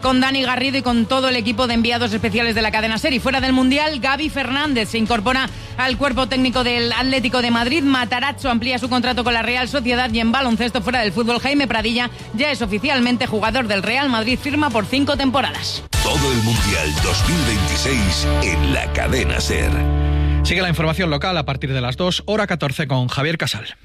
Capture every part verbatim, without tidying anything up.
con Dani Garrido y con todo el equipo de enviados especiales de la cadena SER. Y fuera del Mundial, Gaby Fernández se incorpora al cuerpo técnico del Atlético de Madrid. Matarazzo amplía su contrato con la Real Sociedad. Y en baloncesto, fuera del fútbol, Jaime Pradilla ya es oficialmente jugador del Real Madrid. Firma por cinco temporadas. Todo el Mundial dos mil veintiséis en la cadena SER. Sigue la información local a partir de las dos, hora catorce, con Javier Casal.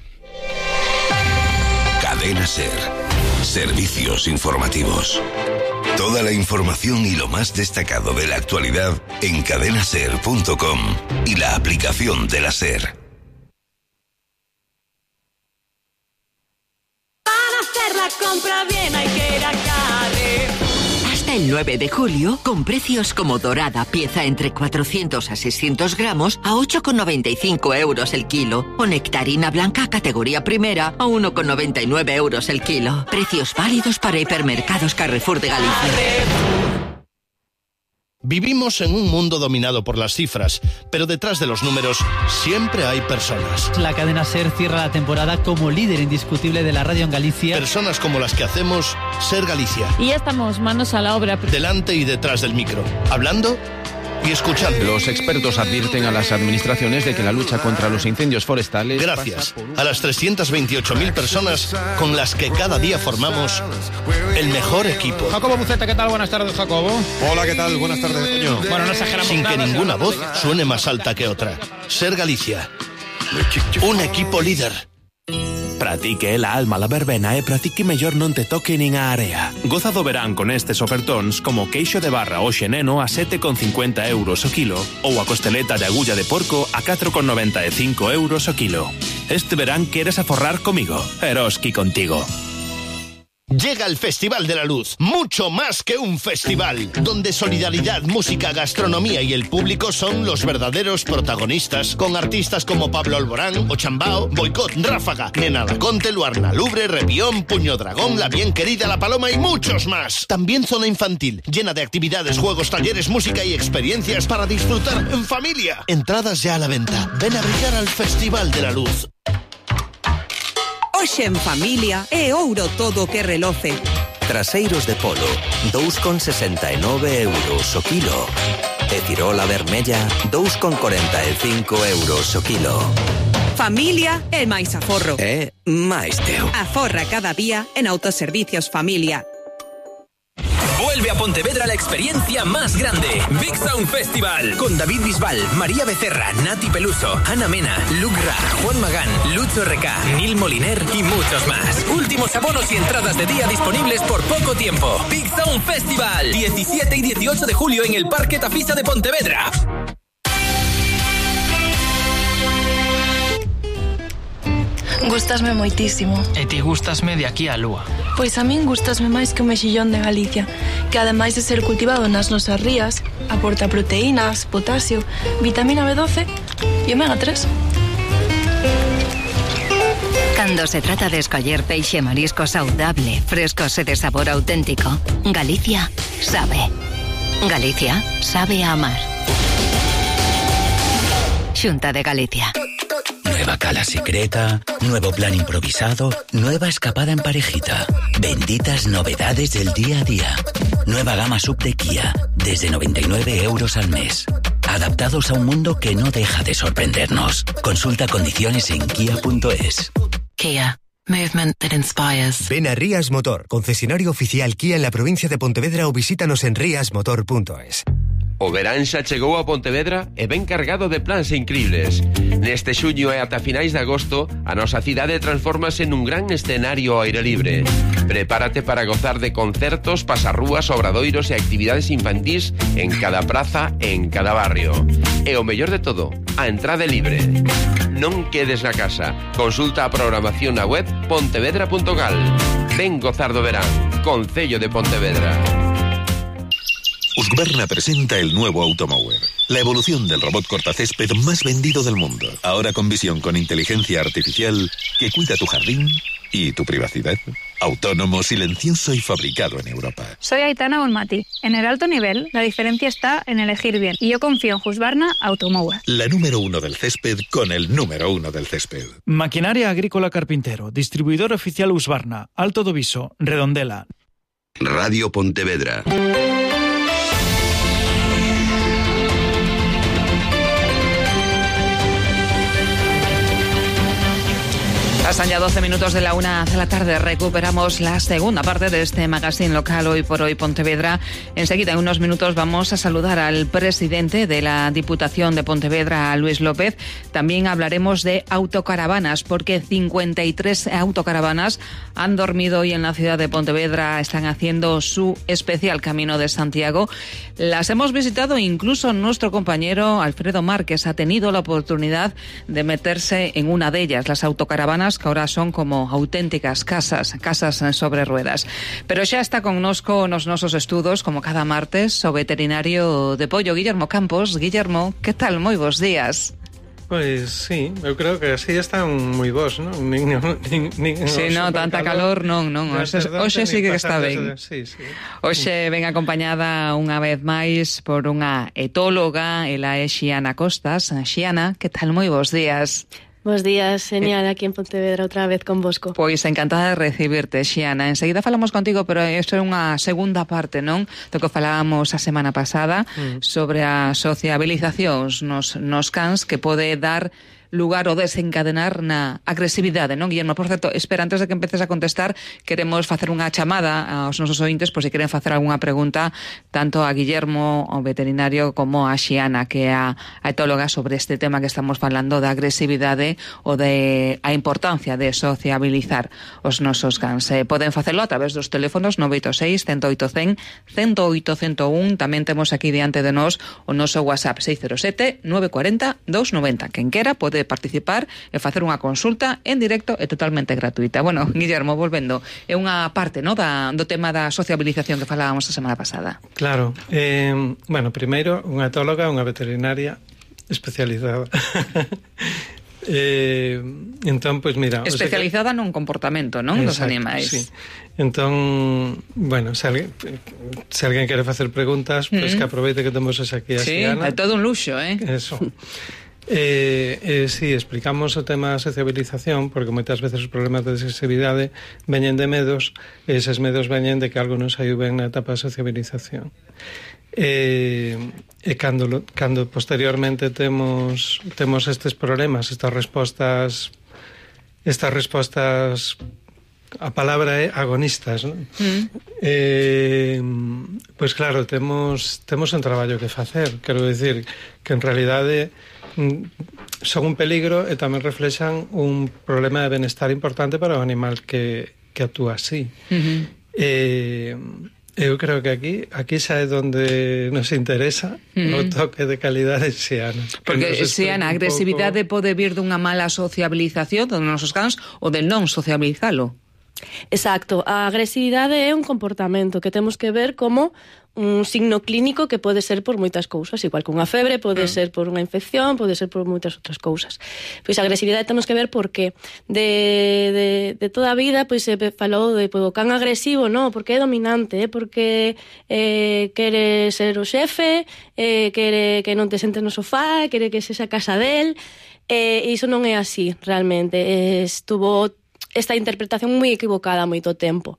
Cadena SER. Servicios informativos. Toda la información y lo más destacado de la actualidad en cadena ser punto com y la aplicación de la SER. Para hacer la compra bien hay que ir a Carrefour. Hasta el nueve de julio, con precios como dorada, pieza entre cuatrocientos a seiscientos gramos, a ocho con noventa y cinco euros el kilo. O nectarina blanca categoría primera, a uno con noventa y nueve euros el kilo. Precios válidos para hipermercados Carrefour de Galicia. Vivimos en un mundo dominado por las cifras, pero detrás de los números siempre hay personas. La cadena SER cierra la temporada como líder indiscutible de la radio en Galicia. Personas como las que hacemos SER Galicia. Y ya estamos manos a la obra. Delante y detrás del micro, hablando y escuchando. Los expertos advierten a las administraciones de que la lucha contra los incendios forestales... Gracias a las trescientas veintiocho mil personas con las que cada día formamos el mejor equipo. Jacobo Buceta, ¿qué tal? Buenas tardes, Jacobo. Hola, ¿qué tal? Buenas tardes, Toño. Bueno, no exageramos Sin nada, que ninguna ¿no? voz suene más alta que otra. SER Galicia. Un equipo líder. Pratique la alma la verbena e pratique mellor non te toque nin a area. Goza do verán con estes ofertóns como queixo de barra o xeneno a sete con cincuenta euros o kilo ou a costeleta de agulla de porco a catro con noventa e cinco euros o kilo. Este verán queres aforrar comigo, Eroski contigo. Llega el Festival de la Luz, mucho más que un festival, donde solidaridad, música, gastronomía y el público son los verdaderos protagonistas, con artistas como Pablo Alborán, Ochambao, Boicot, Ráfaga, Nena Laconte, Luarna Lubre, Repión, Puño Dragón, La Bien Querida, La Paloma y muchos más. También zona infantil, llena de actividades, juegos, talleres, música y experiencias para disfrutar en familia. Entradas ya a la venta. Ven a brillar al Festival de la Luz. Hoxe en familia é ouro todo que reloce. Traseiros de polo, dous con sesenta e nove euros o kilo. E cirola vermella, dous con cuarenta e cinco euros o kilo. Familia é máis aforro. É máis teu. Aforra cada día en Autoservicios Familia. Vuelve a Pontevedra la experiencia más grande. Big Sound Festival. Con David Bisbal, María Becerra, Nati Peluso, Ana Mena, Luc Ra, Juan Magán, Lucho Recá, Nil Moliner y muchos más. Últimos abonos y entradas de día disponibles por poco tiempo. Big Sound Festival. diecisiete y dieciocho de julio en el Parque Tafisa de Pontevedra. Gústasme moitísimo. E ti gústasme de aquí á lúa. Pois a min gústasme máis que o mexillón de Galicia, que ademais de ser cultivado nas nosas rías, aporta proteínas, potasio, vitamina B doce e omega tres. Cando se trata de escoller peixe e marisco saudable, frescos e de sabor auténtico, Galicia sabe. Galicia sabe a amar. Xunta de Galicia. Nueva cala secreta, nuevo plan improvisado, nueva escapada en parejita. Benditas novedades del día a día. Nueva gama sub de Kia, desde noventa y nueve euros al mes. Adaptados a un mundo que no deja de sorprendernos. Consulta condiciones en kia punto es. Kia. Movement that inspires. Ven a Rías Motor, concesionario oficial Kia en la provincia de Pontevedra, o visítanos en rías motor punto es. O verán xa chegou a Pontevedra e ven cargado de plans increíbles. Neste xuño e ata finais de agosto, a nosa cidade transformase nun gran escenario ao aire libre. Prepárate para gozar de concertos, pasarrúas, obradoiros e actividades infantís en cada praza e en cada barrio. E o mellor de todo, a entrada é libre. Non quedes na casa. Consulta a programación na web pontevedra punto gal. Ven gozar do verán. Concello de Pontevedra. Husqvarna presenta el nuevo Automower, la evolución del robot cortacésped más vendido del mundo. Ahora con visión con inteligencia artificial que cuida tu jardín y tu privacidad. Autónomo, silencioso y fabricado en Europa. Soy Aitana Bonmati. En el alto nivel, la diferencia está en elegir bien. Y yo confío en Husqvarna Automower. La número uno del césped con el número uno del césped. Maquinaria Agrícola Carpintero, distribuidor oficial Husqvarna, Alto do Viso, Redondela. Radio Pontevedra. Pasan ya doce minutos de la una de la tarde. Recuperamos la segunda parte de este magazine local Hoy por Hoy Pontevedra. Enseguida, en unos minutos, vamos a saludar al presidente de la Diputación de Pontevedra, a Luis López. También hablaremos de autocaravanas, porque cincuenta y tres autocaravanas han dormido hoy en la ciudad de Pontevedra. Están haciendo su especial Camino de Santiago. Las hemos visitado, incluso nuestro compañero Alfredo Márquez ha tenido la oportunidad de meterse en una de ellas, las autocaravanas, que ahora son como auténticas casas, casas sobre ruedas. Pero xa está connosco nos nosos estudos, como cada martes, o veterinario de pollo, Guillermo Campos. Guillermo, que tal? Moi bons días. Pois sí, eu creo que así están moi bons, non? Nin, nin, nin sí, non, tanta calor, non, non. Hoxe, hoxe sí que está ben. Sí, sí. Hoxe ven acompañada unha vez máis por unha etóloga, ela é Xiana Costas. Xiana, que tal? Moi bons días. Bos días, genial, aquí en Pontevedra outra vez con vosco. Pois encantada de recibirte, Xiana. Enseguida falamos contigo, pero isto é unha segunda parte, non? Do que falábamos a semana pasada mm. sobre as sociabilizacións nos, nos cans, que pode dar lugar ou desencadenar na agresividade, non, Guillermo? Por certo, espera, antes de que empeces a contestar, queremos facer unha chamada aos nosos ointes, por se si queren facer algunha pregunta, tanto a Guillermo, o veterinario, como a Xiana, que é a, a etóloga, sobre este tema que estamos falando da agresividade ou de a importancia de sociabilizar os nosos cans. Eh, poden facelo a través dos teléfonos nove oito seis, cento oito, cen, cento oito, cento un. Tamén temos aquí diante de nós o noso WhatsApp seis cero sete, nove cuatro cero, dous nove cero. Quen quera pode participar e facer unha consulta en directo e totalmente gratuita. Bueno, Guillermo, volvendo, é unha parte, no, da, do tema da sociabilización que falábamos a semana pasada. Claro. Eh, bueno, primeiro, unha etóloga, unha veterinaria especializada. eh, entón, pois mira... Especializada o sea que... nun comportamento, non? Dos animais. Sí. Entón, bueno, se alguén, se alguén quere facer preguntas, pois mm. que aproveite que temos aquí a sí, Xiana. Sí, é todo un luxo, eh? Eso. Eh, eh, sí, explicamos o tema da sociabilización, porque moitas veces os problemas de agresividade veñen de medos, e eses medos veñen de que algo non saiu ben na etapa de sociabilización. E, e cando, cando posteriormente temos temos estes problemas, estas respostas estas respostas, a palabra é agonistas, non? Mm. Eh, pois claro, temos temos un traballo que facer, quero dicir que en realidade son un peligro e tamén reflexan un problema de benestar importante para o animal que, que actúa así. Uh-huh. eh, eu creo que aquí aquí xa é onde nos interesa uh-huh. o toque de calidade Xiana. Porque Xiana, a agresividade pouco... pode vir dunha mala sociabilización dos nosos cans ou de non sociabilizalo. Exacto, a agresividade é un comportamento que temos que ver como un signo clínico que pode ser por moitas cousas, igual que unha febre, pode mm. ser por unha infección, pode ser por moitas outras cousas. Pois a agresividade temos que ver porque de, de, de toda a vida pois se falou de pois, o can agresivo, no, porque é dominante, eh, porque eh, quere ser o xefe, eh, quere que non te sentes no sofá, quere que sexa a casa del, eh, e iso non é así realmente. Eh, estuvo esta interpretación moi equivocada moito tempo.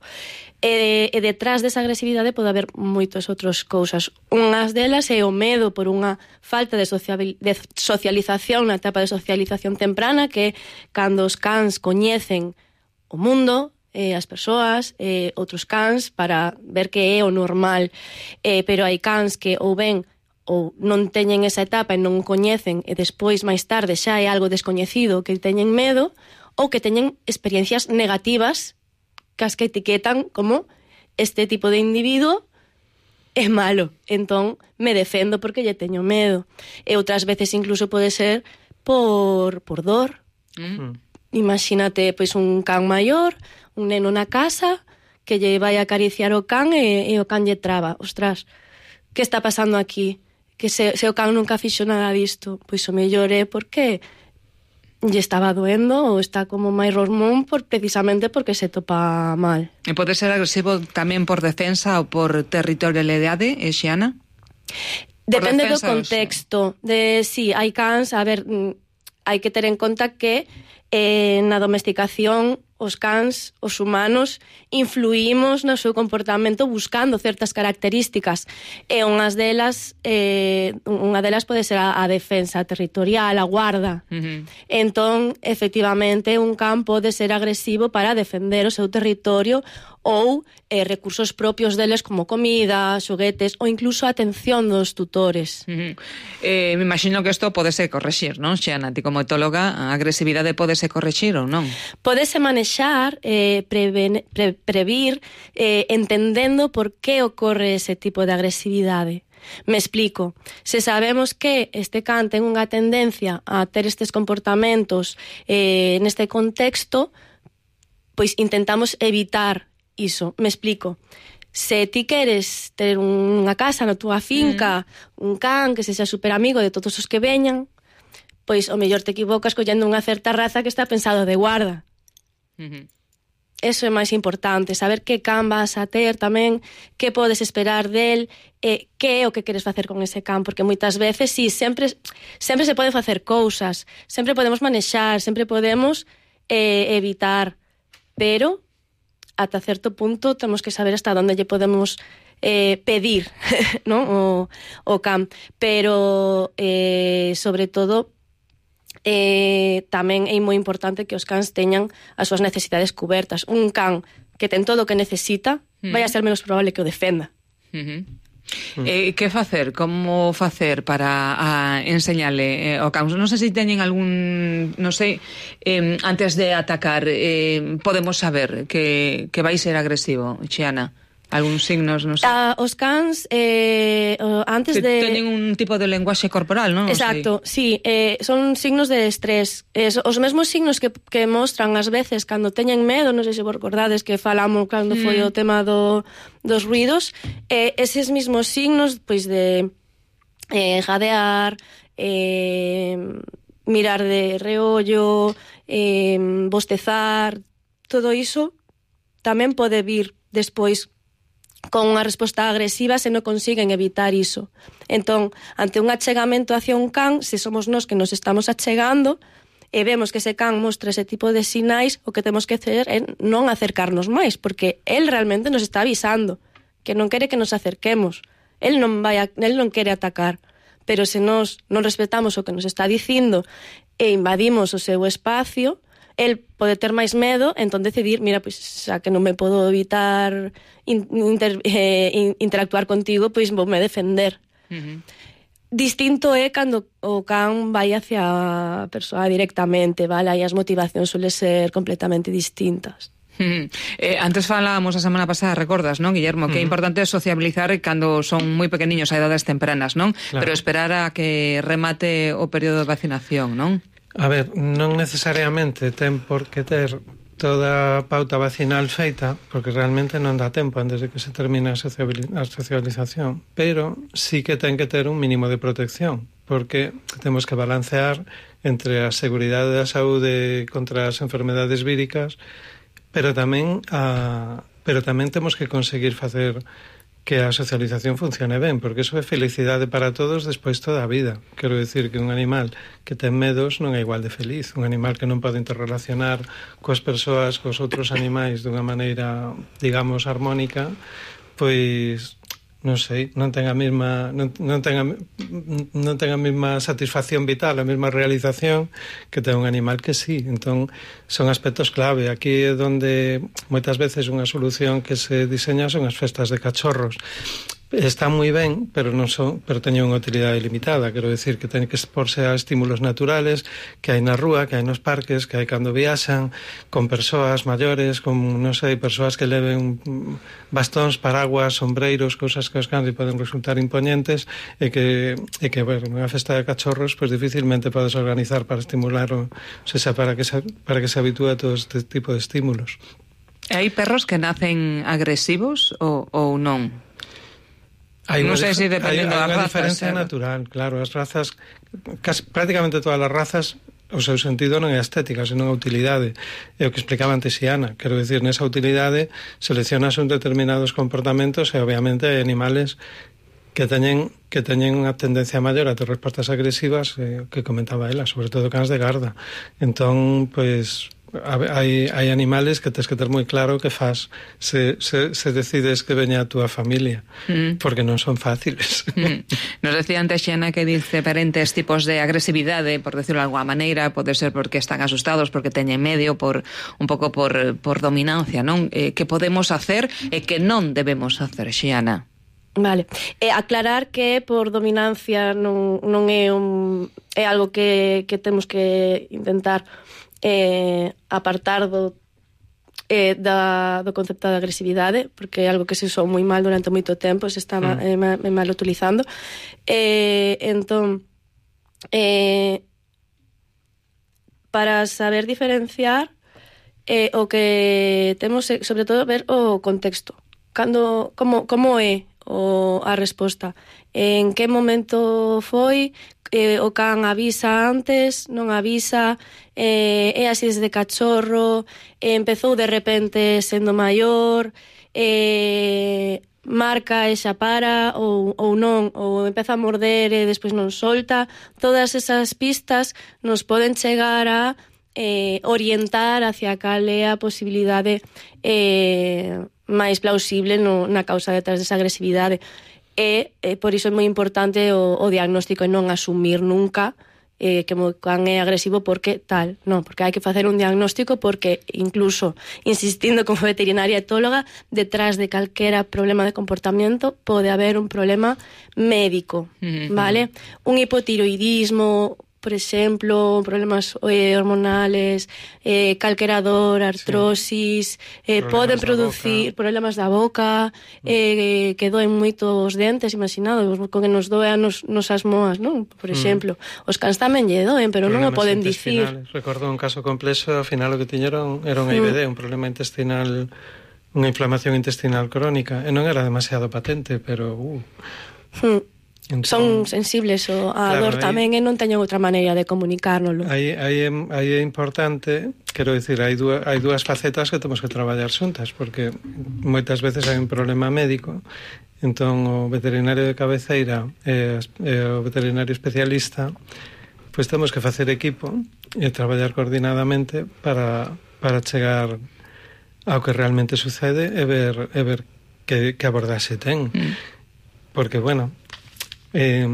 E, e detrás desa agresividade pode haber moitas outras cousas. Unhas delas é o medo por unha falta de, sociabil, de socialización na etapa de socialización temprana, que cando os cans coñecen o mundo, eh, as persoas, eh, outros cans, para ver que é o normal. Eh, pero hai cans que ou ben ou non teñen esa etapa e non coñecen, e despois, máis tarde, xa é algo descoñecido, que teñen medo, ou que teñen experiencias negativas que as que etiquetan como este tipo de individuo é malo, entón me defendo porque lle teño medo. E outras veces incluso pode ser por, por dor. Mm. Imagínate, pois, un can maior, un neno na casa, que lle vai a acariciar o can e, e o can lle traba. Ostras, que está pasando aquí? Que se, se o can nunca fixo nada disto, pois o mellor é porque lle estaba doendo ou está como máis hormón por, precisamente porque se topa mal. E pode ser agresivo tamén por defensa ou por territorialidade, eh, Xiana? Depende do contexto. De, sí, hai cans, a ver, hai que ter en conta que eh, na domesticación os cans, os humanos, influímos no seu comportamento buscando certas características, e unhas delas eh, unha delas pode ser a, a defensa territorial, a guarda. Uh-huh. Entón, efectivamente, un can pode ser agresivo para defender o seu territorio ou eh, recursos propios deles como comida, xoguetes ou incluso a atención dos tutores. Uh-huh. eh, me imagino que isto podese correxir, non, Xiana? Ti como etóloga, a agresividade podese correxir ou non? Podese manexar, eh, preven, pre, previr, eh, entendendo por que ocorre ese tipo de agresividade. Me explico. Se sabemos que este can ten unha tendencia a ter estes comportamentos eh, neste contexto, pois intentamos evitar iso. Me explico. Se ti queres ter unha casa na túa finca, mm. un can que sexa super amigo de todos os que veñan, pois o mellor te equivocas collendo unha certa raza que está pensado de guarda. Mm-hmm. Eso é máis importante, saber que can vas a ter tamén, que podes esperar del, eh, que é o que queres facer con ese can, porque moitas veces, sí, sempre, sempre se pode facer cousas, sempre podemos manexar, sempre podemos eh, evitar, pero ata certo punto temos que saber hasta onde lle podemos eh, pedir, ¿no? o, o can. Pero, eh, sobre todo, eh, tamén é moi importante que os cans teñan as súas necesidades cubertas. Un can que ten todo o que necesita, mm. vai a ser menos probable que o defenda. Uh-huh. Mm. Eh, que facer? Como facer para a, enseñarle eh, ao can? Non sei se teñen algún, non sei, eh, antes de atacar, eh, podemos saber que, que vai ser agresivo, Xiana? Algúns signos, non sei. Ah, os cans, eh, antes que de... teñen un tipo de lenguaxe corporal, non? Exacto, sí, eh, son signos de estrés. Eh, os mesmos signos que, que mostran ás veces cando teñen medo, non sei se vos recordades que falamos cando foi mm. o tema do, dos ruidos, eh, eses mesmos signos, pois de eh, jadear, eh, mirar de reollo, eh, bostezar, todo iso tamén pode vir despois con unha resposta agresiva se non consiguen evitar iso. Entón, ante un achegamento hacia un can, se somos nós que nos estamos achegando e vemos que ese can mostra ese tipo de sinais, o que temos que hacer é non acercarnos máis, porque el realmente nos está avisando que non quere que nos acerquemos. El non vai a, el non quere atacar, pero se nos non respetamos o que nos está dicindo e invadimos o seu espacio, el pode ter máis medo, entón decidir, mira, pois xa que non me podo evitar in, inter, eh, interactuar contigo, pois voume defender. Uh-huh. Distinto é cando o can vai hacia a persoa directamente, vale? Aí as motivacións suele ser completamente distintas. Uh-huh. Eh, antes falábamos a semana pasada, recordas, non, Guillermo, uh-huh. que é importante sociabilizar cando son moi pequeniños a edades tempranas, non? Claro. Pero esperar a que remate o período de vacinación, non? A ver, non necesariamente ten por que ter toda a pauta vacinal feita, porque realmente non dá tempo antes de que se termine a socialización, pero sí que ten que ter un mínimo de protección, porque temos que balancear entre a seguridade da saúde contra as enfermedades víricas, pero tamén a, pero tamén temos que conseguir facer que a socialización funcione ben, porque iso é felicidade para todos despois toda a vida. Quero dicir que un animal que ten medos non é igual de feliz. Un animal que non pode interrelacionar coas persoas, cos outros animais dunha maneira, digamos, armónica, pois non sei, non ten a mesma non, non ten a, non ten a mesma satisfacción vital, a mesma realización que ten un animal que sí. Entón, son aspectos clave. Aquí é onde moitas veces unha solución que se diseña son as festas de cachorros. Están moi ben, pero non son, pero teñen unha utilidade limitada. Quero decir que ten que exporse a estímulos naturales que hai na rúa, que hai nos parques, que hai cando viaxan, con persoas maiores, con, non sei, persoas que leven bastóns, paraguas, sombreiros, cousas que os cans poden resultar imponentes, e que, e que bueno, unha festa de cachorros, pois dificilmente podes organizar para estimular, o, o sea, para que se, para que se habitúe a todo este tipo de estímulos. Hai perros que nacen agresivos ou, ou non? Hai non sei se dependendo das razas. Hai unha diferencia eh? natural, claro. As razas, casi, prácticamente todas as razas, o seu sentido non é a estética, senón a utilidade. É o que explicaba antes Xiana. Quero dicir, nesa utilidade seleccionas un determinados comportamentos e, obviamente, hai animales que teñen que teñen unha tendencia maior a ter respostas agresivas eh, que comentaba ela, sobre todo cans de garda. Entón, pois, hai, hai animales que tens que ter moi claro que faz se, se, se decides que veña a túa familia, mm. porque non son fáciles. Mm. Nos decía antes Xena que dice diferentes tipos de agresividade, por decirlo de alguma maneira, pode ser porque están asustados, porque teñen medio, por un pouco por, por dominancia, non? Eh, que podemos hacer e que non debemos hacer, Xena? Vale, eh, aclarar que por dominancia non, non é un é algo que, que temos que intentar eh, apartar do, eh, da, do concepto de agresividade, porque é algo que se usou moi mal durante moito tempo, se está mm. eh, mal, mal utilizando. Eh, entón, eh, para saber diferenciar eh, o que temos, sobre todo, ver o contexto. Cando, como, como é o a resposta, en que momento foi, eh, o can avisa antes, non avisa, eh, é así desde cachorro, eh, empezou de repente sendo maior, eh, marca e xa para, ou, ou non, ou empeza a morder e despois non solta. Todas esas pistas nos poden chegar a eh, orientar hacia cal é a posibilidade eh, máis plausible no, na causa detrás desa agresividade. E, e por iso é moi importante o, o diagnóstico e non asumir nunca eh, que o can é agresivo porque tal. Non, porque hai que facer un diagnóstico porque incluso, insistindo como veterinaria etóloga, detrás de calquera problema de comportamiento pode haber un problema médico, mm-hmm. vale? Un hipotiroidismo, por exemplo, problemas eh, hormonales, eh, calquera dor, artrosis, sí. eh, poden producir boca. problemas da boca, eh, que doen moito os dentes, imaginado, con que nos doea nos, nos as moas, non? Por exemplo, mm. os cans tamén lle doen, pero problemas non o poden dicir. Recordo un caso complexo, ao final o que tiñeron era un I B D, mm. un problema intestinal, unha inflamación intestinal crónica, e non era demasiado patente, pero... Uh. Mm. Entón, son sensibles ao a claro, dor tamén e non teñen outra maneira de comunicárnoslo. Aí, aí, aí é importante, quero dicir, hai dúas, hai dúas facetas que temos que traballar xuntas, porque moitas veces hai un problema médico, entón o veterinario de cabeceira e, e o veterinario especialista pois temos que facer equipo e traballar coordinadamente para, para chegar ao que realmente sucede e ver, e ver que, que abordaxe ten. Mm. Porque, bueno, Eh,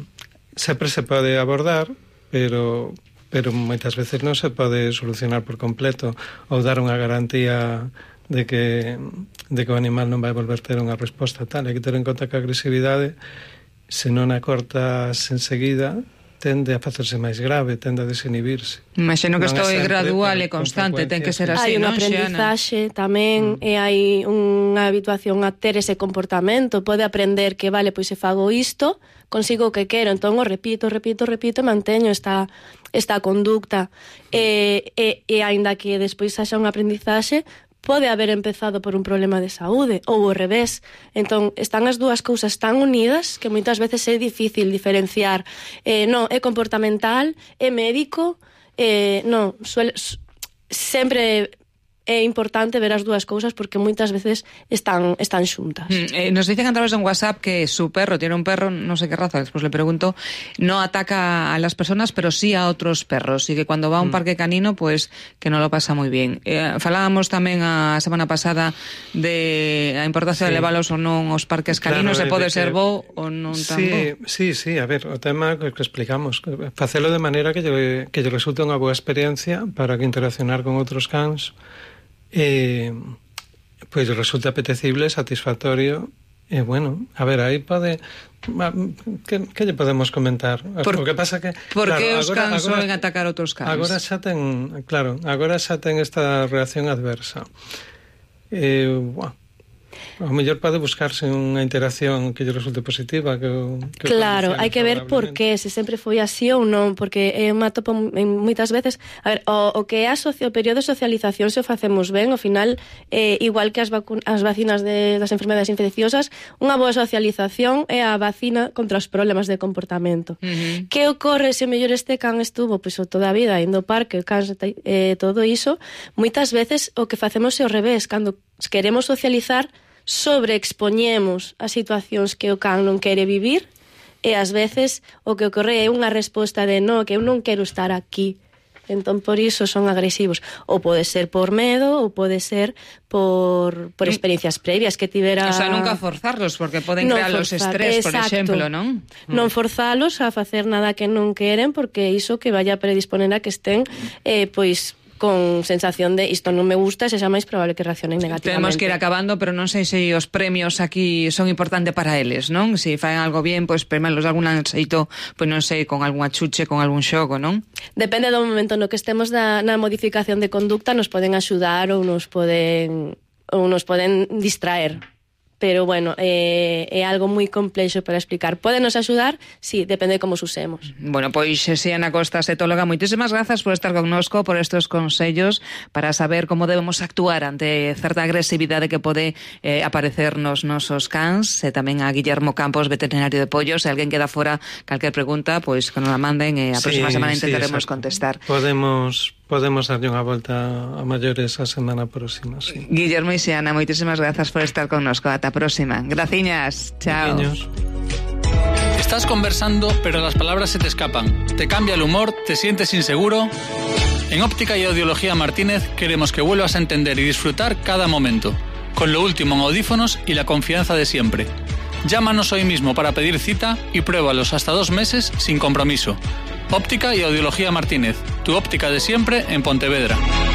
sempre se pode abordar, pero pero moitas veces non se pode solucionar por completo ou dar unha garantía de que de que o animal non vai volver ter unha resposta tal. Hai que ter en conta que a agresividade, se non a cortas enseguida, tende a facerse máis grave, tende a desinhibirse. Imagino que isto é gradual e constante, ten que ser así, hai non, unha aprendizaxe tamén, mm. e hai unha habituación a ter ese comportamento, pode aprender que, vale, pois se fago isto, consigo o que quero, entón o repito, repito, repito, e manteño esta, esta conducta. E, e, e aínda que despois haxa unha aprendizaxe, pode haber empezado por un problema de saúde ou ao revés. Entón, están as dúas cousas tan unidas que moitas veces é difícil diferenciar. Eh, non, é comportamental, é médico, eh, non, suele, sempre é importante ver as dúas cousas porque moitas veces están están xuntas. Mm, eh, nos dicen a través de un WhatsApp que su perro, tiene un perro, no sé qué raza, después le pregunto, no ataca a las personas, pero sí a otros perros, y que cuando va a un mm. parque canino, pues que no lo pasa muy bien. Eh, falábamos tamén a semana pasada de a importancia sí. de levalos ou non aos parques caninos, claro, se pode ser bo ou non tan sí, bo. Sí, sí, a ver, o tema que explicamos, facelo de maneira que lle, que lle resulte unha boa experiencia para que interaccionar con outros cans eh, pois resulta apetecible, satisfactorio e bueno, a ver, aí pode que, que lle podemos comentar? Por, o que pasa que por claro, que os agora, cans agora, soen atacar outros cans? Agora xa ten, claro, agora xa ten esta reacción adversa. Eh, bueno, ao mellor pode buscarse unha interacción que lle resulte positiva, que, que claro, hai que ver por qué, se sempre foi así ou non, porque é unha topo moitas veces, a ver, o, o que é a, socio, o período de socialización, se o facemos ben, ao final eh, igual que as, vacun, as vacinas de, das enfermedades infecciosas, unha boa socialización é a vacina contra os problemas de comportamento. Uh-huh. Que ocorre se o mellor este can estuvo pois, toda a vida indo ao parque, can, eh, todo iso, moitas veces o que facemos é ao revés, cando queremos socializar sobreexpoñemos as situacións que o can non quere vivir, e ás veces o que ocorre é unha resposta de no, que eu non quero estar aquí. Entón, por iso son agresivos. Ou pode ser por medo, ou pode ser por, por experiencias previas que tivera... O sea, nunca forzarlos, porque poden non crear los forzar, estrés, por exacto. exemplo, non? Non forzalos a facer nada que non queren, porque iso que vaya a predisponer a que estén, eh, pois, con sensación de isto non me gusta, se xa máis probable que reaccionen negativamente. Temos que ir acabando, pero non sei se os premios aquí son importantes para eles, non? Se fan algo bien, pois premiarlos de algún xeito, pois non sei, con algún achuche, con algún xogo, non? Depende do momento no que estemos na, na modificación de conducta, nos poden axudar ou nos poden ou nos poden distraer. Pero, bueno, eh, é algo moi complexo para explicar. Pódenos axudar? Sí, depende de como os usemos. Bueno, pois, Xiana Costas, etóloga, moitísimas grazas por estar connosco, por estes consellos para saber como debemos actuar ante certa agresividade que pode eh, aparecer nos nosos cans, e tamén a Guillermo Campos, veterinario de pollos. Se alguén queda fora calquer pregunta, pois que nos la manden e a próxima sí, semana intentaremos sí, contestar. Podemos... Podemos darlle unha volta a maiores a semana próxima, sí. Guillermo e Xiana, moitísimas grazas por estar connosco. Ata a próxima. Graciñas. Chao. Pequeños. Estás conversando, pero las palabras se te escapan. Te cambia el humor, te sientes inseguro. En Óptica y Audiología Martínez queremos que vuelvas a entender y disfrutar cada momento, con lo último en audífonos y la confianza de siempre. Llámanos hoy mismo para pedir cita y pruébalos hasta dos meses sin compromiso. Óptica y Audiología Martínez, tu óptica de siempre en Pontevedra.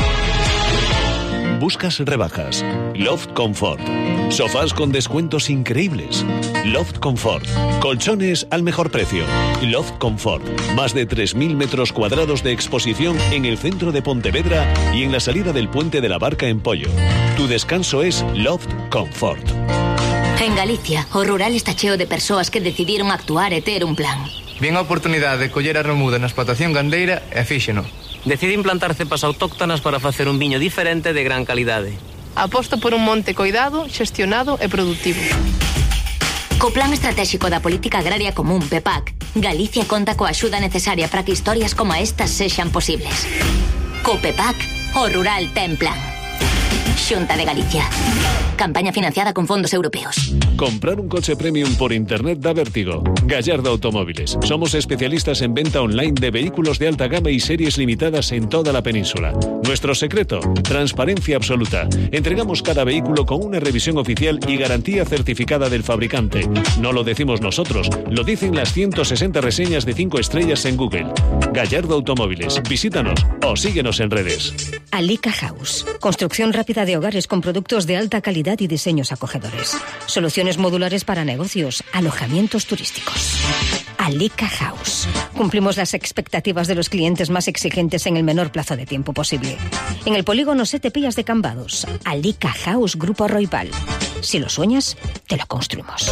¿Buscas rebajas? Loft Comfort. Sofás con descuentos increíbles. Loft Comfort. Colchones al mejor precio. Loft Comfort. Más de tres mil metros cuadrados de exposición en el centro de Pontevedra y en la salida del puente de la Barca en Pollo. Tu descanso es Loft Comfort. En Galicia, o rural está cheo de persoas que decidiron actuar e ter un plan. Vien a oportunidade de coller a remuda na explotación gandeira e fíxeno. Decide implantar cepas autóctonas para facer un viño diferente de gran calidade. Aposto por un monte coidado, xestionado e produtivo. Co Plan Estratégico da Política Agraria Común, P E P A C, Galicia conta coa axuda necesaria para que historias como estas sexan posibles. Co P E P A C, o rural ten plan. Xunta de Galicia. Campaña financiada con fondos europeos. Comprar un coche premium por internet da vértigo. Gallardo Automóviles. Somos especialistas en venta online de vehículos de alta gama y series limitadas en toda la península. Nuestro secreto, transparencia absoluta. Entregamos cada vehículo con una revisión oficial y garantía certificada del fabricante. No lo decimos nosotros, lo dicen las ciento sesenta reseñas de cinco estrellas en Google. Gallardo Automóviles. Visítanos o síguenos en redes. Alica House. Construcción rápida de hogares con productos de alta calidad y diseños acogedores. Soluciones modulares para negocios, alojamientos turísticos. Alica House. Cumplimos las expectativas de los clientes más exigentes en el menor plazo de tiempo posible. En el polígono Sete Pillas de Cambados. Alica House Grupo Roipal. Si lo sueñas, te lo construimos.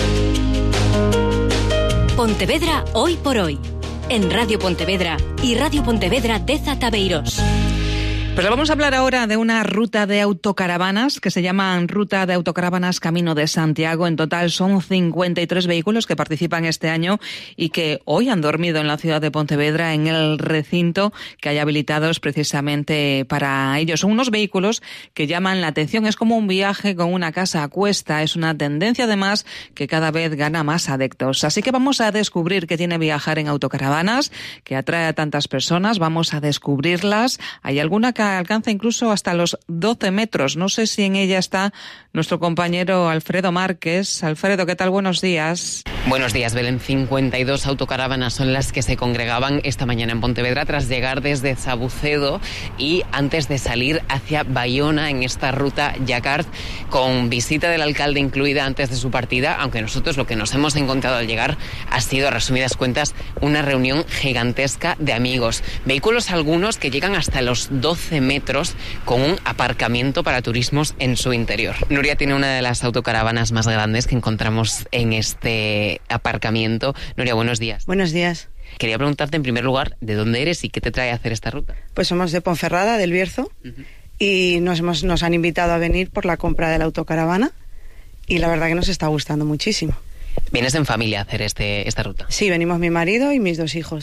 Pontevedra hoy por hoy. En Radio Pontevedra y Radio Pontevedra Deza Tabeiros. Pues vamos a hablar ahora de una ruta de autocaravanas que se llaman Ruta de Autocaravanas Camino de Santiago. En total son cincuenta y tres vehículos que participan este año y que hoy han dormido en la ciudad de Pontevedra en el recinto que hay habilitados precisamente para ellos. Son unos vehículos que llaman la atención. Es como un viaje con una casa a cuesta. Es una tendencia además que cada vez gana más adeptos. Así que vamos a descubrir qué tiene viajar en autocaravanas, que atrae a tantas personas. Vamos a descubrirlas. Hay alguna que alcanza incluso hasta los doce metros. No sé si en ella está nuestro compañero Alfredo Márquez. Alfredo, ¿qué tal? Buenos días. Buenos días, Belén. cincuenta y dos autocaravanas son las que se congregaban esta mañana en Pontevedra tras llegar desde Sabucedo y antes de salir hacia Bayona en esta ruta Jacquard, con visita del alcalde incluida antes de su partida, aunque nosotros lo que nos hemos encontrado al llegar ha sido, a resumidas cuentas, una reunión gigantesca de amigos. Vehículos algunos que llegan hasta los doce metros con un aparcamiento para turismos en su interior. Nuria tiene una de las autocaravanas más grandes que encontramos en este aparcamiento. Nuria, buenos días. Buenos días. Quería preguntarte en primer lugar de dónde eres y qué te trae a hacer esta ruta. Pues somos de Ponferrada, del Bierzo, uh-huh. y nos, hemos, nos han invitado a venir por la compra de la autocaravana y la verdad que nos está gustando muchísimo. ¿Vienes en familia a hacer este, esta ruta? Sí, venimos mi marido y mis dos hijos.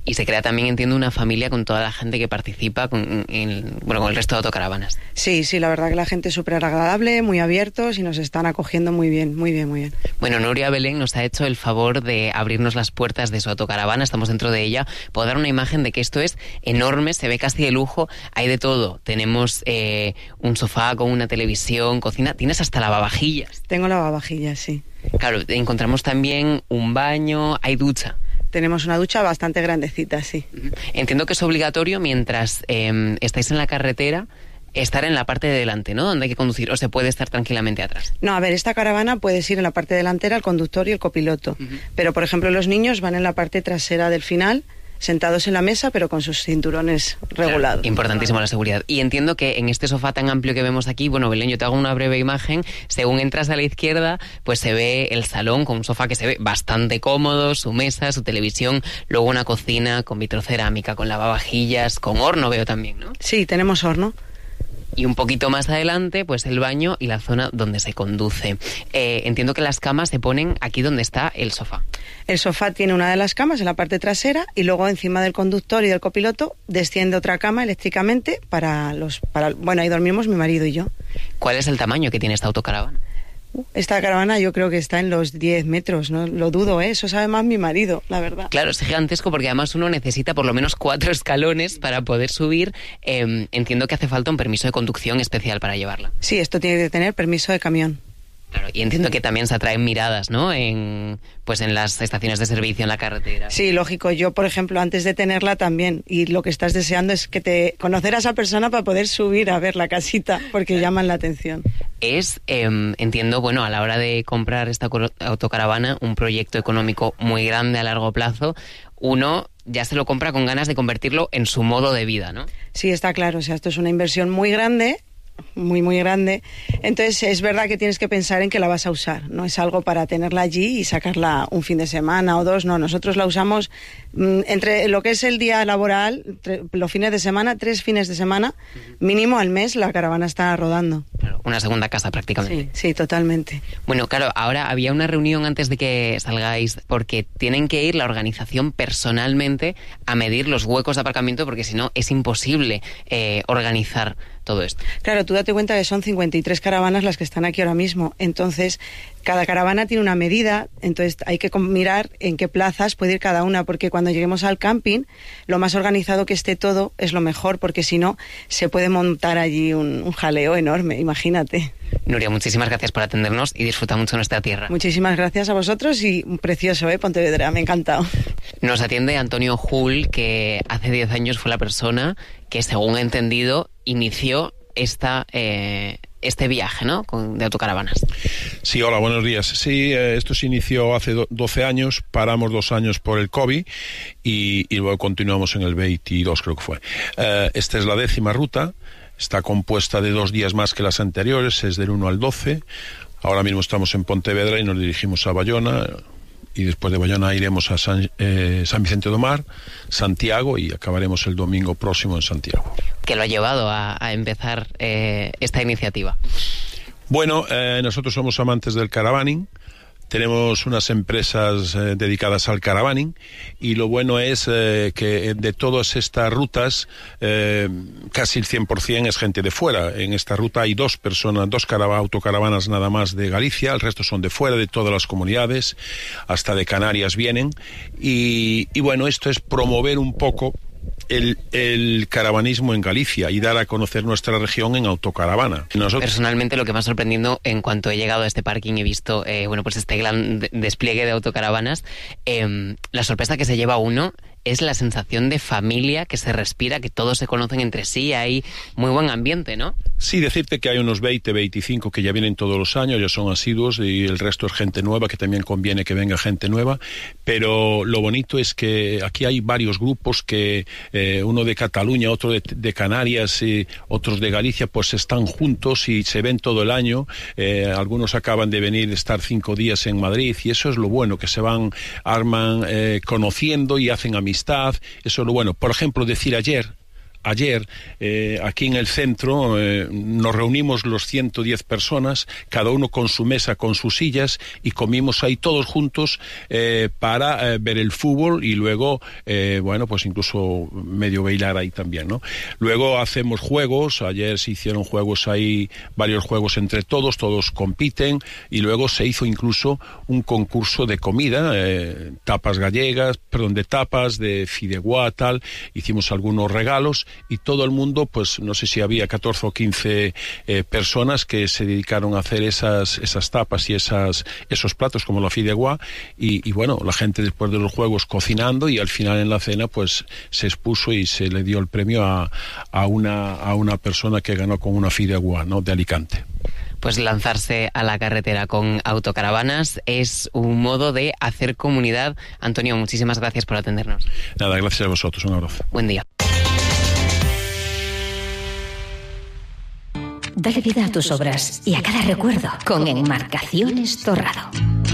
Y se crea también, entiendo, una familia con toda la gente que participa, con, en, bueno, con el resto de autocaravanas. Sí, sí, la verdad que la gente es súper agradable, muy abiertos y nos están acogiendo muy bien, muy bien, muy bien. Bueno, Nuria Belén nos ha hecho el favor de abrirnos las puertas de su autocaravana, estamos dentro de ella. Puedo dar una imagen de que esto es enorme, se ve casi de lujo, hay de todo. Tenemos eh, un sofá con una televisión, cocina, tienes hasta lavavajillas. Tengo lavavajillas, sí. Claro, encontramos también un baño, hay ducha. Tenemos una ducha bastante grandecita, sí. Entiendo que es obligatorio mientras eh, estáis en la carretera estar en la parte de delante, ¿no? Donde hay que conducir, o se puede estar tranquilamente atrás. No, a ver, esta caravana puedes ir en la parte delantera, el conductor y el copiloto. Uh-huh. Pero, por ejemplo, los niños van en la parte trasera del final, sentados en la mesa, pero con sus cinturones regulados. Claro, importantísimo la seguridad. Y entiendo que en este sofá tan amplio que vemos aquí, bueno, Belén, yo te hago una breve imagen. Según entras a la izquierda, pues se ve el salón con un sofá que se ve bastante cómodo, su mesa, su televisión, luego una cocina con vitrocerámica, con lavavajillas, con horno veo también, ¿no? Sí, tenemos horno. Y un poquito más adelante, pues el baño y la zona donde se conduce. Eh, entiendo que las camas se ponen aquí donde está el sofá. El sofá tiene una de las camas en la parte trasera y luego encima del conductor y del copiloto desciende otra cama eléctricamente para los... para bueno, ahí dormimos mi marido y yo. ¿Cuál es el tamaño que tiene esta autocaravana? Esta caravana yo creo que está en los diez metros, no lo dudo, ¿eh? Eso sabe más mi marido, la verdad. Claro, es gigantesco porque además uno necesita por lo menos cuatro escalones para poder subir. Eh, entiendo que hace falta un permiso de conducción especial para llevarla. Sí, esto tiene que tener permiso de camión. Claro, y entiendo que también se atraen miradas, ¿no? En, pues en las estaciones de servicio, en la carretera. Sí, lógico. Yo, por ejemplo, antes de tenerla también, y lo que estás deseando es que te conocer a esa persona para poder subir a ver la casita, porque llaman la atención. Es, eh, entiendo, bueno, a la hora de comprar esta autocaravana, un proyecto económico muy grande a largo plazo. Uno ya se lo compra con ganas de convertirlo en su modo de vida, ¿no? Sí, está claro. O sea, esto es una inversión muy grande, muy muy grande, entonces es verdad que tienes que pensar en que la vas a usar, no es algo para tenerla allí y sacarla un fin de semana o dos, no, nosotros la usamos mmm, entre lo que es el día laboral, tre, los fines de semana, tres fines de semana, mínimo al mes la caravana está rodando. Claro, una segunda casa prácticamente. Sí, sí, totalmente. Bueno, claro, ahora había una reunión antes de que salgáis, porque tienen que ir la organización personalmente a medir los huecos de aparcamiento, porque si no es imposible eh, organizar todo esto. Claro, tú date cuenta que son cincuenta y tres caravanas las que están aquí ahora mismo, entonces cada caravana tiene una medida, entonces hay que mirar en qué plazas puede ir cada una, porque cuando lleguemos al camping, lo más organizado que esté todo es lo mejor, porque si no, se puede montar allí un, un jaleo enorme, imagínate. Nuria, muchísimas gracias por atendernos y disfruta mucho nuestra tierra. Muchísimas gracias a vosotros y precioso, ¿eh? Pontevedra, me ha encantado. Nos atiende Antonio Hull, que hace diez años fue la persona que, según he entendido, inició esta, eh, este viaje, ¿no?, Con, de autocaravanas. Sí, hola, buenos días. Sí, eh, esto se inició hace do, doce años, paramos dos años por el COVID y, y luego continuamos en el veintidós, creo que fue. Eh, esta es la décima ruta. Está compuesta de dos días más que las anteriores, es del uno al doce. Ahora mismo estamos en Pontevedra y nos dirigimos a Bayona, y después de Bayona iremos a San, eh, San Vicente do Mar, Santiago, y acabaremos el domingo próximo en Santiago. ¿Qué lo ha llevado a, a empezar eh, esta iniciativa? Bueno, eh, nosotros somos amantes del caravaning. Tenemos unas empresas eh, dedicadas al caravaning y lo bueno es eh, que de todas estas rutas eh, casi el cien por ciento es gente de fuera. En esta ruta hay dos personas, dos autocaravanas nada más de Galicia, el resto son de fuera, de todas las comunidades, hasta de Canarias vienen y, y bueno, esto es promover un poco El, el caravanismo en Galicia y dar a conocer nuestra región en autocaravana. Nosotros... Personalmente, lo que me ha sorprendido en cuanto he llegado a este parking y he visto eh, bueno, pues este gran despliegue de autocaravanas, eh, la sorpresa que se lleva uno es la sensación de familia que se respira, que todos se conocen entre sí, hay muy buen ambiente, ¿no? Sí, decirte que hay unos veinte, veinticinco que ya vienen todos los años, ya son asiduos, y el resto es gente nueva, que también conviene que venga gente nueva, pero lo bonito es que aquí hay varios grupos que eh, uno de Cataluña, otro de, de Canarias y otros de Galicia, pues están juntos y se ven todo el año. Eh, algunos acaban de venir, estar cinco días en Madrid, y eso es lo bueno, que se van, arman eh, conociendo y hacen amistad. Eso es lo bueno. Por ejemplo, decir ayer, ayer eh, aquí en el centro eh, nos reunimos los ciento diez personas, cada uno con su mesa, con sus sillas, y comimos ahí todos juntos eh, para eh, ver el fútbol y luego, eh, bueno, pues incluso medio bailar ahí también, ¿no? Luego hacemos juegos, ayer se hicieron juegos ahí, varios juegos entre todos, todos compiten, y luego se hizo incluso un concurso de comida, eh, tapas gallegas, perdón, de tapas, de fideuá, tal, hicimos algunos regalos, y todo el mundo, pues no sé si había catorce o quince eh, personas que se dedicaron a hacer esas esas tapas y esas esos platos como la fideuá, y, y bueno, la gente después de los juegos cocinando, y al final en la cena pues se expuso y se le dio el premio a, a una a una persona que ganó con una fideuá, ¿no?, de Alicante. Pues lanzarse a la carretera con autocaravanas es un modo de hacer comunidad. Antonio, muchísimas gracias por atendernos. Nada, gracias a vosotros, un abrazo. Buen día. Dale vida a tus obras y a cada recuerdo con Enmarcaciones Torrado.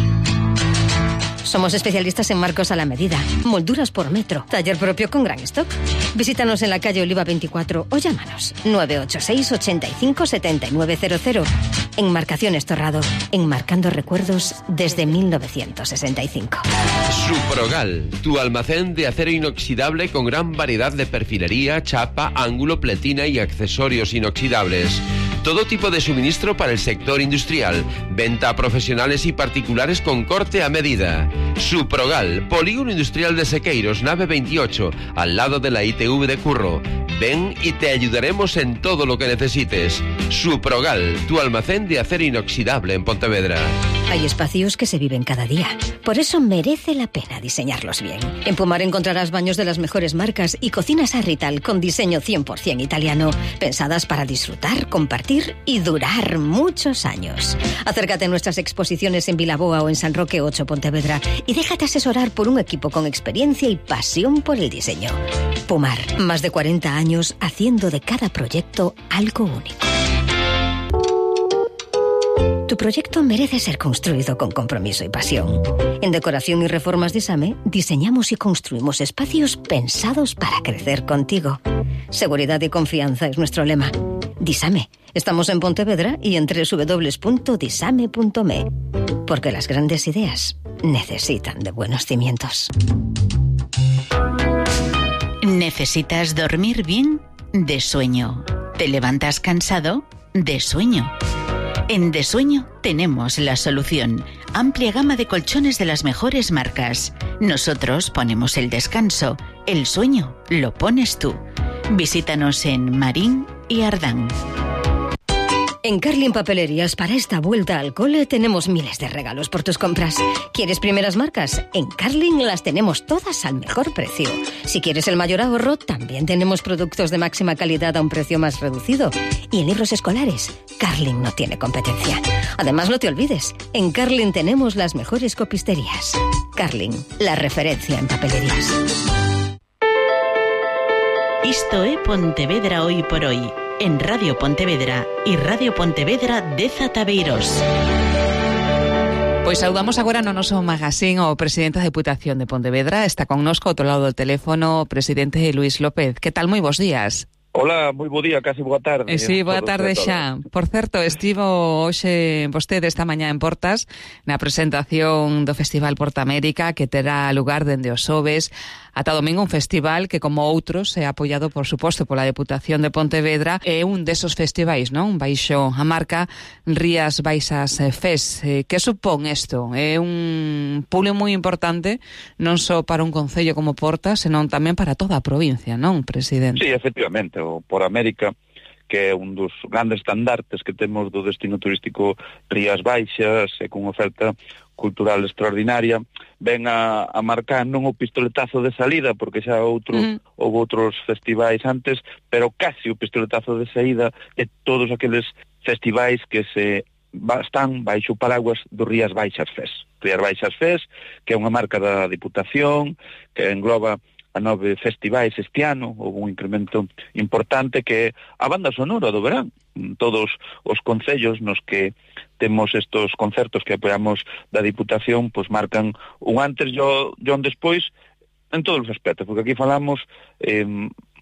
Somos especialistas en marcos a la medida, molduras por metro, taller propio con gran stock. Visítanos en la calle Oliva veinticuatro o llámanos nueve ocho seis, ochenta y cinco, setenta y nueve cero cero. Enmarcaciones Torrado, enmarcando recuerdos desde mil novecientos sesenta y cinco. Suprogal, tu almacén de acero inoxidable con gran variedad de perfilería, chapa, ángulo, pletina y accesorios inoxidables. Todo tipo de suministro para el sector industrial. Venta a profesionales y particulares con corte a medida. Suprogal, Polígono Industrial de Sequeiros, nave veintiocho, al lado de la I T V de Curro. Ven y te ayudaremos en todo lo que necesites. Suprogal, tu almacén de acero inoxidable en Pontevedra. Hay espacios que se viven cada día. Por eso merece la pena diseñarlos bien. En Pumar encontrarás baños de las mejores marcas y cocinas Arrital con diseño cien por ciento italiano, pensadas para disfrutar, compartir y durar muchos años. Acércate a nuestras exposiciones en Vilaboa o en San Roque ocho, Pontevedra, y déjate asesorar por un equipo con experiencia y pasión por el diseño. Pumar, más de cuarenta años haciendo de cada proyecto algo único. Tu proyecto merece ser construido con compromiso y pasión. En Decoración y Reformas Disame diseñamos y construimos espacios pensados para crecer contigo. Seguridad y confianza es nuestro lema. Disame. Estamos en Pontevedra y en doble u doble u doble u punto disame punto me. Porque las grandes ideas necesitan de buenos cimientos. ¿Necesitas dormir bien? De sueño. ¿Te levantas cansado? De sueño. En De Sueño tenemos la solución. Amplia gama de colchones de las mejores marcas. Nosotros ponemos el descanso. El sueño lo pones tú. Visítanos en Marín y Ardán. En Carlin Papelerías, para esta vuelta al cole, tenemos miles de regalos por tus compras. ¿Quieres primeras marcas? En Carlin las tenemos todas al mejor precio. Si quieres el mayor ahorro, también tenemos productos de máxima calidad a un precio más reducido. Y en libros escolares, Carlin no tiene competencia. Además, no te olvides, en Carlin tenemos las mejores copisterías. Carlin, la referencia en papelerías. Isto é Pontevedra hoy por hoy, en Radio Pontevedra y Radio Pontevedra de Zataveiros. Pois saudamos agora no noso magazín o presidente da Deputación de Pontevedra. Está connosco ao outro lado do teléfono o presidente Luís López. Que tal? Moi bons días. Hola, moi bo día, casi boa tarde. Eh, sí, boa tarde xa. Por certo, estivo hoxe vostede esta mañá en Portas na presentación do Festival Porta América, que terá lugar dende os xoves ata domingo, un festival que, como outros, é apoiado, por suposto, pola Deputación de Pontevedra. É un desos festivais, non? Baixo a marca Rías Baixas Fest. Eh, que supón isto? É un pulo moi importante, non só para un concello como Portas, senón tamén para toda a provincia, non, presidente? Sí, efectivamente. O Por América, que é un dos grandes estandartes que temos do destino turístico Rías Baixas, e con oferta cultural extraordinaria, ven a, a marcar non o pistoletazo de salida, porque xa outro, mm. houve outros festivais antes, pero casi o pistoletazo de saída de todos aqueles festivais que se están baixo paraguas do Rías Baixas Fest. Rías Baixas Fest, que é unha marca da Diputación, que engloba a nove festivais este ano. Houve un incremento importante, que é a banda sonora do verán. Todos os concellos nos que temos estos concertos que apoiamos da Diputación, pois marcan un antes e un despois en todos os aspectos, porque aquí falamos eh,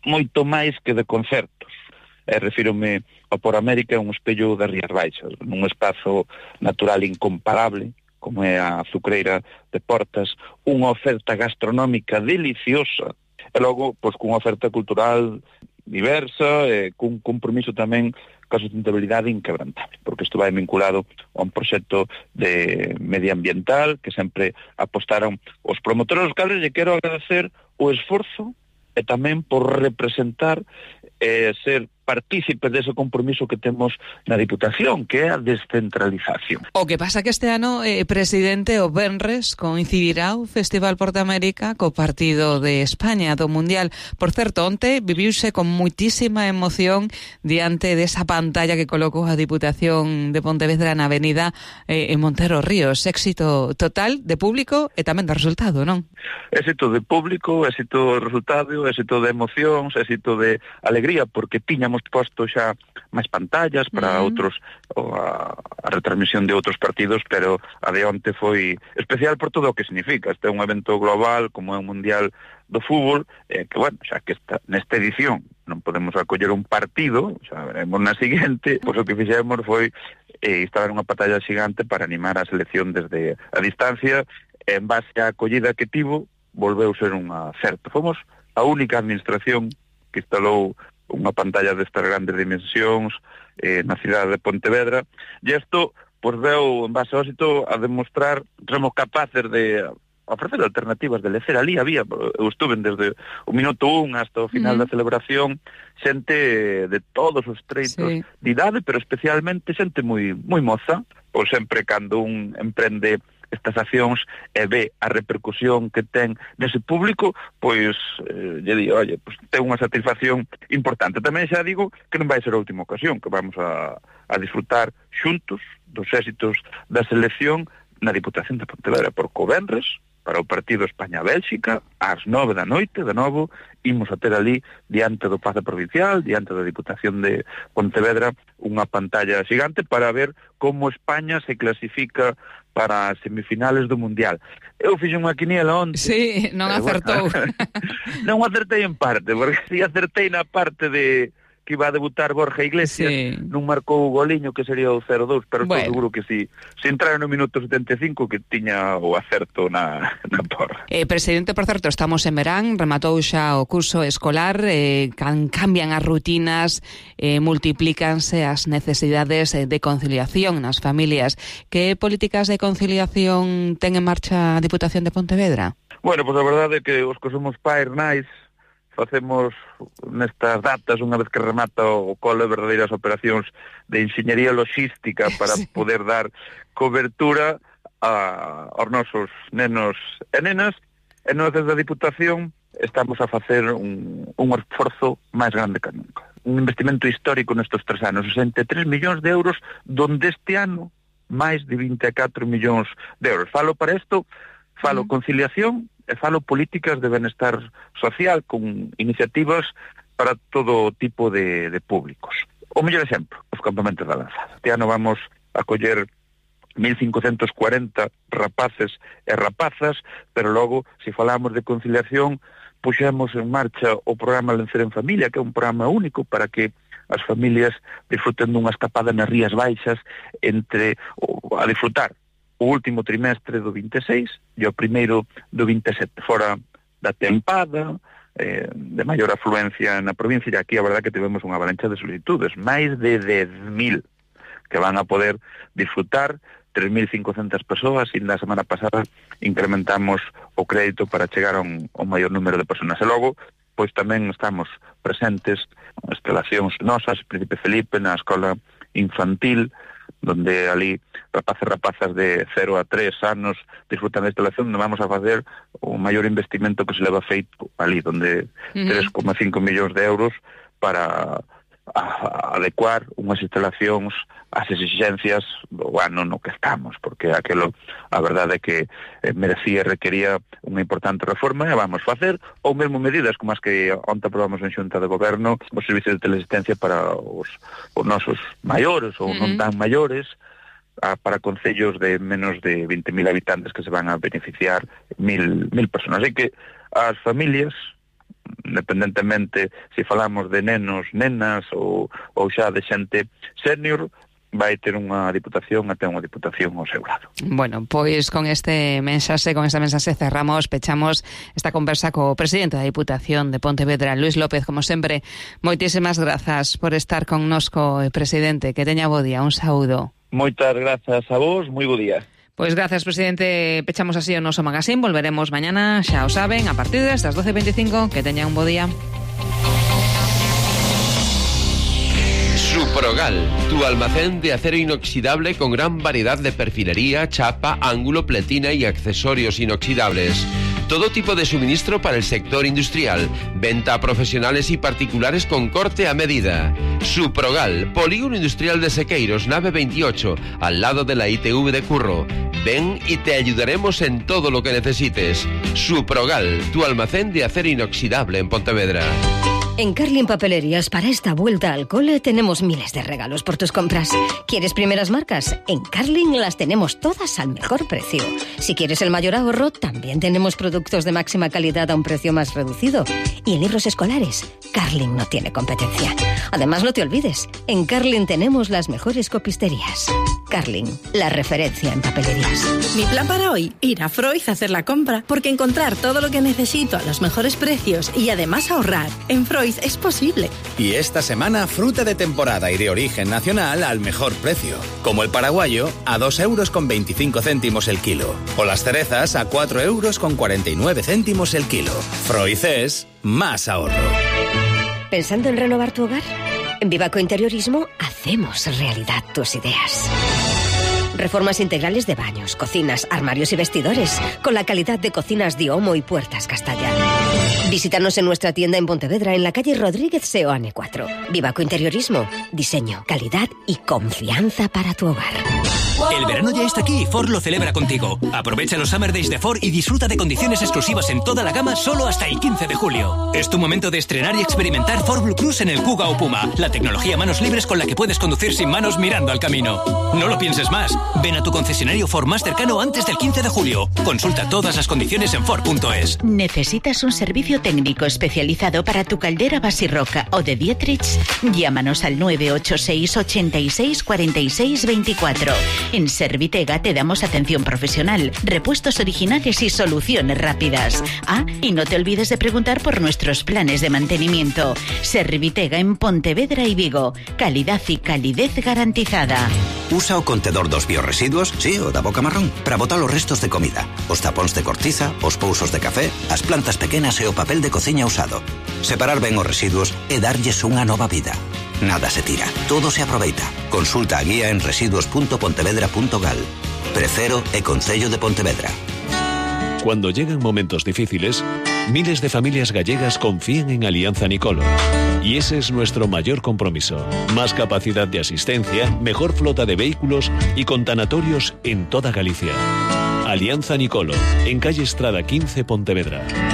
moito máis que de concertos. E refírome ao Por América, un espello das Rías Baixas, nun espazo natural incomparable, como é a azucreira de Portas, unha oferta gastronómica deliciosa, e logo, pois, cunha oferta cultural diversa, e cun compromiso tamén ca sustentabilidade inquebrantable, porque isto vai vinculado a un proxecto de medioambiental que sempre apostaron os promotores, os cales lle quero agradecer o esforzo e tamén por representar e ser partícipes dese compromiso que temos na Diputación, que é a descentralización. O que pasa que este ano, eh, presidente, o venres coincidirá o Festival Porta América co partido de España do Mundial. Por certo, onte viviuse con muitísima emoción diante desa pantalla que colocou a Diputación de Pontevedra na avenida eh, en Montero Ríos. Éxito total de público e tamén de resultado, non? Éxito de público, éxito de resultado, éxito de emocións, éxito de alegría, porque tiñamos posto xa máis pantallas para uh-huh. outros, ou a, a retransmisión de outros partidos, pero a de onte foi especial por todo o que significa. Este é un evento global, como é un mundial do fútbol, eh, que, bueno, xa que está nesta edición non podemos acoller un partido, xa veremos na seguinte, pois o que fixemos foi eh, instalar unha pantalla xigante para animar a selección desde a distancia, en base á acollida que tivo, volveu ser un acerto. Fomos a única administración que instalou unha pantalla destas grandes dimensións eh, na cidade de Pontevedra, e isto, pois, veu, en base ao éxito, a demostrar que somos capaces de ofrecer alternativas de lecer. Ali había, eu estuve desde o minuto un hasta o final mm. da celebración, xente de todos os treitos sí. de idade, pero especialmente xente moi moi moza, ou sempre cando un emprende estas accións e ve a repercusión que ten nese público, pois, eh, lle digo, oye, pois, ten unha satisfacción importante. Tamén xa digo que non vai ser a última ocasión, que vamos a, a disfrutar xuntos dos éxitos da selección na Diputación de Pontevedra, por Covenres, para o partido España-Bélxica, ás nove da noite, de novo, imos a ter ali, diante do Pazo Provincial, diante da Diputación de Pontevedra, unha pantalla xigante para ver como España se clasifica para as semifinales do Mundial. Eu fixe unha quiniela onte. Sí, non acertou. Bueno, non acertei en parte, porque si acertei na parte de que iba a debutar Borja Iglesias, sí. non marcou o goliño que sería o cero dous, pero bueno. Estou seguro que si, si entrara no minuto setenta e cinco que tiña o acerto na, na porra. Eh, presidente, por certo, estamos en verán, rematou xa o curso escolar, eh, can, cambian as rutinas, eh, multiplícanse as necesidades de conciliación nas familias. Que políticas de conciliación ten en marcha a Diputación de Pontevedra? Bueno, pois pues a verdade é que os que somos pais nais facemos nestas datas, unha vez que remata o cole, verdadeiras operacións de enxeñería logística para sí. poder dar cobertura a, aos nosos nenos e nenas, e nós desde a Diputación estamos a facer un, un esforzo máis grande que nunca. Un investimento histórico nestes tres anos, sesenta e tres millóns de euros, donde este ano máis de vinte e catro millóns de euros. Falo para isto, falo mm. conciliación, e falo políticas de benestar social con iniciativas para todo tipo de, de públicos. O mellor exemplo, os campamentos da Lanzada. Este ano vamos a coller mil cincocentos cuarenta rapaces e rapazas, pero logo, se falamos de conciliación, puxemos en marcha o programa Lencer en Familia, que é un programa único para que as familias disfruten dunha escapada nas Rías Baixas entre a disfrutar o último trimestre do vinte e seis e o primeiro do vinte e sete, fora da tempada, eh, de maior afluencia na provincia, e aquí a verdade que tivemos unha avalancha de solicitudes, máis de dez mil que van a poder disfrutar, tres mil cincocentas persoas, e na semana pasada incrementamos o crédito para chegar a un, a un maior número de personas. E logo, pois tamén estamos presentes en instalacións nosas, Príncipe Felipe, na escola infantil, donde ali rapaces rapazas de cero a tres anos disfrutan da instalación, onde vamos a facer o maior investimento que se leva feito ali, donde uh-huh. tres coma cinco millóns de euros para a, a adecuar unhas instalacións ás exigencias do ano no que estamos, porque aquelo, a verdade é que eh, merecía e requería unha importante reforma, e vamos facer, ou mesmo medidas como as que onte aprobamos en Xunta de Goberno, os servicios de teleasistencia para os, os nosos maiores ou uh-huh. non tan maiores, a, para concellos de menos de vinte mil habitantes que se van a beneficiar mil, mil personas. Así que as familias independentemente se falamos de nenos, nenas ou, ou xa de xente senior, vai ter unha diputación, até unha diputación ao seu lado. Bueno, pois con este mensaxe, con esta mensaxe cerramos, pechamos esta conversa co presidente da Diputación de Pontevedra, Luís López, como sempre. Moitísimas grazas por estar connosco, presidente. Que teña bo día, un saúdo. Moitas grazas a vos, moi bo día. Pois gracias, presidente. Pechamos así o noso magazín. Volveremos mañana, xa o saben, a partir das doce e veinticinco. Que teña un bo día. Suprogal, tu almacén de acero inoxidable con gran variedad de perfilería, chapa, ángulo, pletina y accesorios inoxidables. Todo tipo de suministro para el sector industrial. Venta a profesionales y particulares con corte a medida. Suprogal, Polígono Industrial de Sequeiros, nave veintiocho, al lado de la I T V de Curro. Ven y te ayudaremos en todo lo que necesites. Suprogal, tu almacén de acero inoxidable en Pontevedra. En Carlin Papelerías, para esta vuelta al cole, tenemos miles de regalos por tus compras. ¿Quieres primeras marcas? En Carlin las tenemos todas al mejor precio. Si quieres el mayor ahorro, también tenemos productos de máxima calidad a un precio más reducido. Y en libros escolares, Carlin no tiene competencia. Además, no te olvides, en Carlin tenemos las mejores copisterías. Carlin, la referencia en papelerías. Mi plan para hoy, ir a Freud a hacer la compra, porque encontrar todo lo que necesito a los mejores precios y además ahorrar en Freud es posible. Y esta semana, fruta de temporada y de origen nacional al mejor precio. Como el paraguayo, a dos euros con veinticinco céntimos el kilo. O las cerezas a cuatro euros con cuarenta y nueve céntimos el kilo. Freud es más ahorro. ¿Pensando en renovar tu hogar? En Vivaco Interiorismo hacemos realidad tus ideas. Reformas integrales de baños, cocinas, armarios y vestidores, con la calidad de Cocinas Diomo y Puertas Castalla. Visítanos en nuestra tienda en Pontevedra, en la calle Rodríguez Seoane cuatro. Vivaco Interiorismo, diseño, calidad y confianza para tu hogar. El verano ya está aquí y Ford lo celebra contigo. Aprovecha los Summer Days de Ford y disfruta de condiciones exclusivas en toda la gama solo hasta el quince de julio. Es tu momento de estrenar y experimentar Ford Blue Cruise en el Kuga o Puma, la tecnología manos libres con la que puedes conducir sin manos mirando al camino. No lo pienses más. Ven a tu concesionario Ford más cercano antes del quince de julio. Consulta todas las condiciones en Ford punto es. ¿Necesitas un servicio técnico especializado para tu caldera Basirroca o de Dietrich? Llámanos al nueve ocho seis, ochenta y seis, cuarenta y seis, veinticuatro. En Servitega te damos atención profesional, repuestos originales y soluciones rápidas. Ah, y no te olvides de preguntar por nuestros planes de mantenimiento. Servitega en Pontevedra y Vigo. Calidad y calidez garantizada. Usa o contedor dos biorresiduos, sí, o da boca marrón, para botar los restos de comida. Os tapóns de cortiza, os pousos de café, as plantas pequenas e o papel de cociña usado. Separar ben os residuos e darlles unha nova vida. Nada se tira, todo se aproveita. Consulta a guía en residuos punto pontevedra punto gal. Precero e Concello de Pontevedra. Cuando llegan momentos difíciles, miles de familias gallegas confían en Alianza Nicolo. Y ese es nuestro mayor compromiso. Más capacidad de asistencia, mejor flota de vehículos y con tanatorios en toda Galicia. Alianza Nicolo, en calle Estrada quince, Pontevedra.